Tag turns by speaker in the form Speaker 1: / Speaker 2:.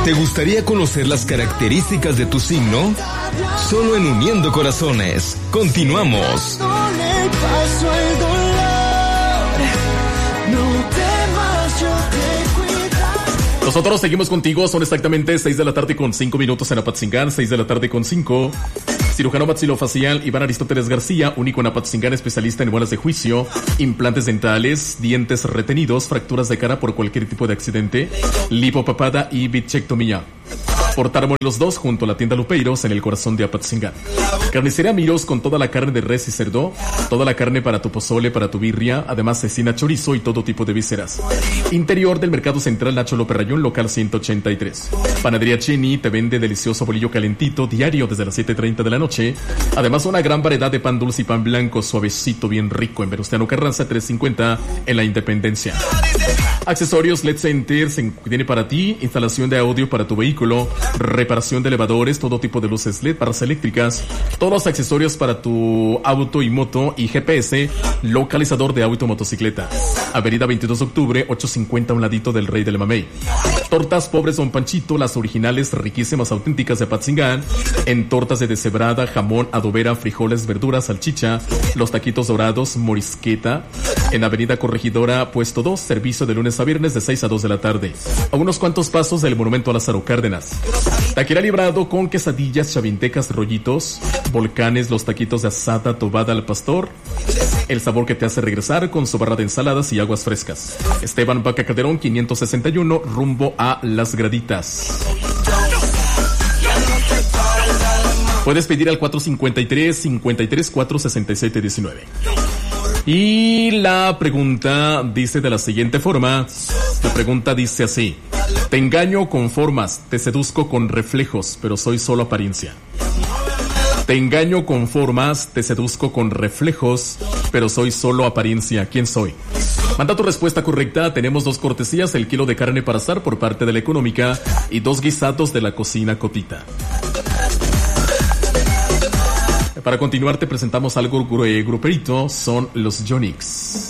Speaker 1: ¿Te gustaría conocer las características de tu signo? Solo en Uniendo Corazones. Continuamos.
Speaker 2: Nosotros seguimos contigo, son exactamente 6 de la tarde con 5 minutos en Apatzingán, 6 de la tarde con 5. Cirujano maxilofacial Iván Aristóteles García, único en Apatzingán, especialista en muelas de juicio, implantes dentales, dientes retenidos, fracturas de cara por cualquier tipo de accidente, lipopapada y bichectomía. Portáramos los dos junto a la tienda Lupeiros en el corazón de Apatzingán. Carnicería Miros con toda la carne de res y cerdo, toda la carne para tu pozole, para tu birria, además cecina, chorizo y todo tipo de vísceras. Interior del Mercado Central Nacho López Rayón, local 183. Panadería Chini te vende delicioso bolillo calentito diario desde las 7:30 de la noche. Además una gran variedad de pan dulce y pan blanco suavecito, bien rico en Venustiano Carranza 350 en la Independencia. Accesorios LED Center tiene para ti instalación de audio para tu vehículo, reparación de elevadores, todo tipo de luces LED, barras eléctricas, todos los accesorios para tu auto y moto y GPS, localizador de auto y motocicleta. Avenida 22 de octubre, 850 a un ladito del Rey del Mamey. Tortas Pobres Don Panchito, las originales, riquísimas, auténticas de Apatzingán, en tortas de deshebrada, jamón, adobera, frijoles, verduras, salchicha, los taquitos dorados, morisqueta, en Avenida Corregidora, puesto 2, servicio de lunes a viernes de 6 a 2 de la tarde. A unos cuantos pasos del Monumento a Lázaro Cárdenas. Taquería Librado con quesadillas, chavintecas, rollitos, volcanes, los taquitos de asada, tobada al pastor, el sabor que te hace regresar con su barra de ensaladas y aguas frescas. Esteban Vaca Calderón 561, rumbo a Las Graditas. Puedes pedir al 453-467-19. Y la pregunta dice de la siguiente forma. La pregunta dice así: te engaño con formas, te seduzco con reflejos, pero soy solo apariencia. Te engaño con formas, te seduzco con reflejos, pero soy solo apariencia. ¿Quién soy? Manda tu respuesta correcta. Tenemos 2 cortesías, el kilo de carne para asar por parte de la Económica y 2 guisados de la cocina Cotita. Para continuar te presentamos algo gruperito, son los Yonix.